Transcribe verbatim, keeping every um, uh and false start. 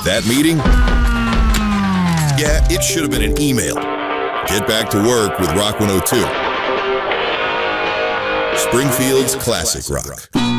That meeting? Yeah, it should have been an email. Get back to work with Rock one oh two. Springfield's classic rock.